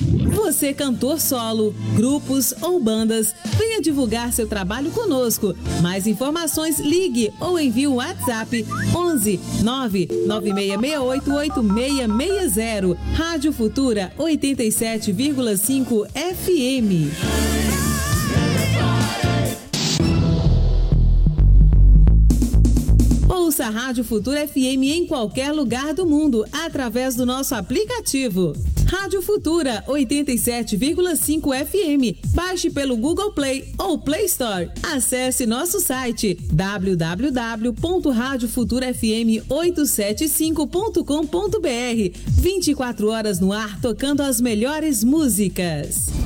Você, cantor solo, grupos ou bandas, venha divulgar seu trabalho conosco. Mais informações, ligue ou envie o WhatsApp 11 99668 8660. Rádio Futura 87,5 FM. Ouça a Rádio Futura FM em qualquer lugar do mundo através do nosso aplicativo. Rádio Futura 87,5 FM. Baixe pelo Google Play ou Play Store. Acesse nosso site www.radiofuturafm875.com.br. 24 horas no ar tocando as melhores músicas.